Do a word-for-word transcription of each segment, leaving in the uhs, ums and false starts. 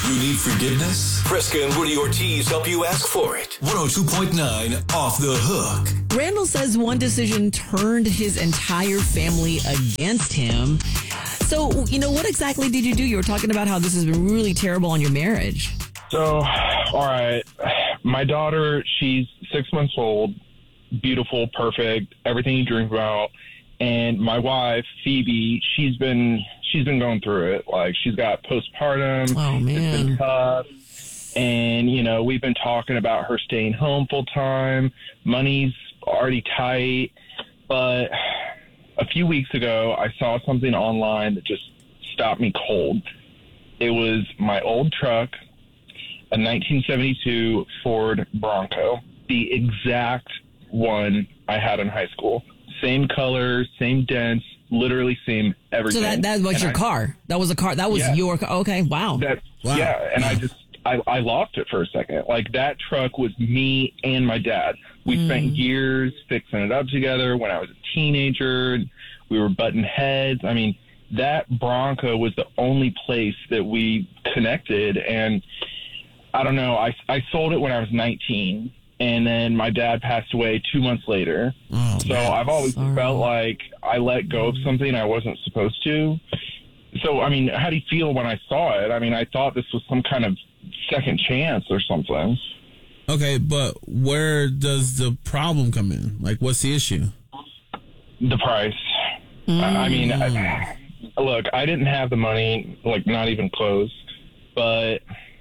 You need forgiveness? Fresca and Woody Ortiz help you ask for it. one oh two point nine Off the Hook. Randall says one decision turned his entire family against him. So, you know, what exactly did you do? You were talking about how this has been really terrible on your marriage. So, all right. My daughter, she's six months old, beautiful, perfect, everything you dream about. And my wife, Phoebe, she's been she's been going through it. Like, she's got postpartum. Oh, man. It's been tough. And, you know, we've been talking about her staying home full time. Money's already tight. But a few weeks ago, I saw something online that just stopped me cold. It was my old truck, a nineteen seventy-two Ford Bronco, the exact one I had in high school. Same color, same dents, literally same everything. So that, that was and your I, car. That was a car. That was yeah, your car. Okay, wow. That, Wow. Yeah, and Yeah. I just, I, I lost it for a second. Like, that truck was me and my dad. We Mm. spent years fixing it up together when I was a teenager. We were butting heads. I mean, that Bronco was the only place that we connected. And I don't know, I, I sold it when I was nineteen. And then my dad passed away two months later. Oh, so man. I've always Sorry. felt like I let go of something I wasn't supposed to. So, I mean, how do you feel when I saw it? I mean, I thought this was some kind of second chance or something. Okay, but where does the problem come in? Like, what's the issue? The price. I, I mean, I, look, I didn't have the money, like, not even close. But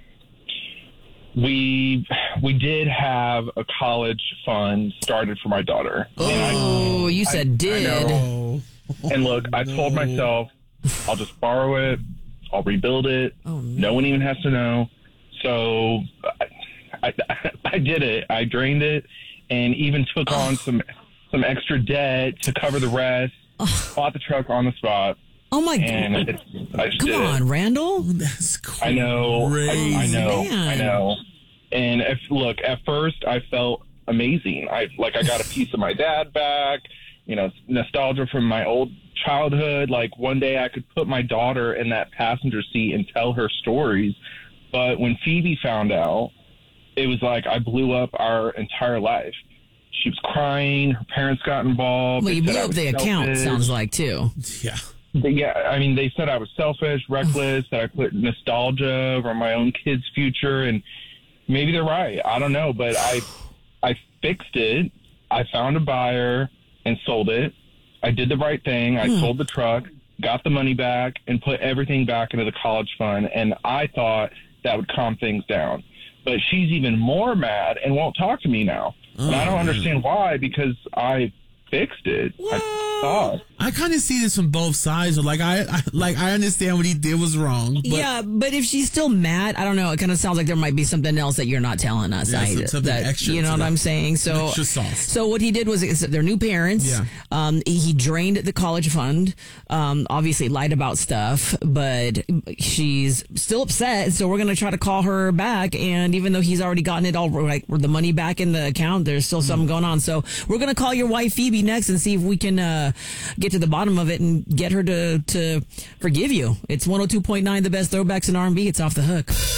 we we did have a college fund started for my daughter. Oh, you said I did. know. Oh. And look, I told myself, I'll just borrow it. I'll rebuild it. Oh, man. No one even has to know. So I, I, I did it. I drained it and even took on some some extra debt to cover the rest. Bought the truck on the spot. Oh, my And God. it, I just Come did on, it. Randall. That's crazy. I know. I, I know. Man. I know. And if look, at first I felt amazing. I like I got a piece of my dad back. You know, nostalgia from my old childhood. Like, one day I could put my daughter in that passenger seat and tell her stories. But when Phoebe found out, it was like I blew up our entire life. She was crying. Her parents got involved. Well, They you said blew I up was the account, selfish. sounds like, too. Yeah. They- Yeah, I mean, they said I was selfish, reckless, that I put nostalgia over my own kids' future, and maybe they're right. I don't know, but I, I fixed it. I found a buyer and sold it. I did the right thing. I sold the truck, got the money back, and put everything back into the college fund, and I thought that would calm things down. But she's even more mad and won't talk to me now. And I don't understand why, because I fixed it. I thought. I kind of see this from both sides. Like I, I, like I understand what he did was wrong. But Yeah, but if she's still mad, I don't know. It kind of sounds like there might be something else that you're not telling us. Yeah, I, something that, extra you know to what the- I'm saying? So, extra sauce. so what he did was it's- they're new parents. Yeah. Um, he drained the college fund. Um, obviously lied about stuff, but she's still upset. So we're gonna try to call her back. And even though he's already gotten it all, like the money back in the account, there's still something going on. So we're gonna call your wife Phoebe next and see if we can uh, get to the bottom of it and get her to to forgive you. It's one oh two point nine, the best throwbacks in R and B. It's Off the Hook.